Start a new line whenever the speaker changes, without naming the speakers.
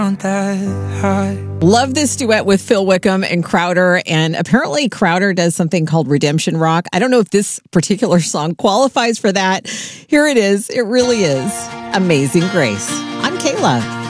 on that high.
Love this duet with Phil Wickham and Crowder. And apparently Crowder does something called redemption rock. I don't know if this particular song qualifies for that. Here it is. It really is Amazing Grace. I'm Kayla.